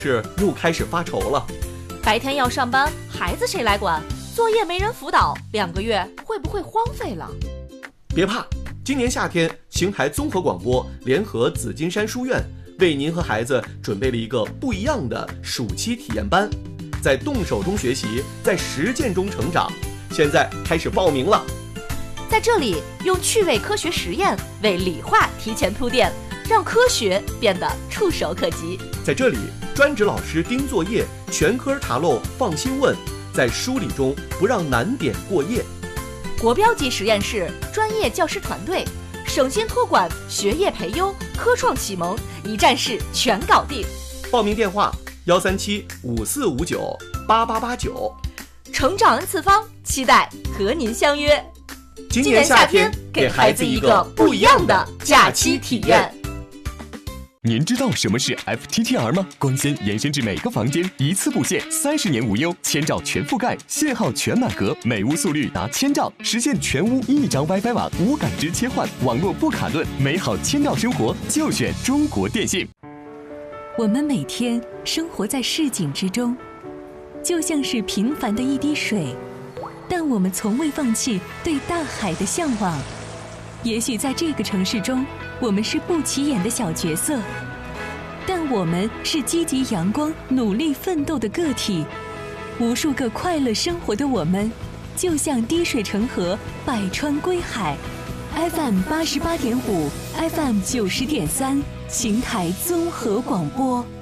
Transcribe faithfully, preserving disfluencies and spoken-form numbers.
是又开始发愁了。 白天要上班，孩子谁来管？作业没人辅导，两个月会不会荒废了？ 别怕，今年夏天，邢台综合广播联合紫金山书院，为您和孩子准备了一个不一样的暑期体验班，在动手中学习，在实践中成长。现在开始报名了。 在这里，用趣味科学实验为理化提前铺垫，让科学变得触手可及。 在这里，专职老师盯作业，全科查漏放心问，在梳理中不让难点过夜。 国标级实验室，专业教师团队，省心托管，学业培优，科创启蒙，一站式全搞定。 报名电话：幺三七五四五九八八八九。 成长 N 次方，期待和您相约。 今年夏天，给孩子一个不一样的假期体验。 您知道什么是 F T T R 吗？光纤延伸至每个房间，一次布线，三十年无忧，千兆全覆盖，信号全满格，每屋速率达千兆，实现全屋一张 WiFi 网，无感知切换，网络不卡顿，美好千兆生活就选中国电信。 我们每天生活在市井之中，就像是平凡的一滴水，但我们从未放弃对大海的向往。也许在这个城市中，我们是不起眼的小角色，但我们是积极阳光、努力奋斗的个体。无数个快乐生活的我们，就像滴水成河，百川归海。F M 八十八点五 ，F M 九十点三，邢台综合广播。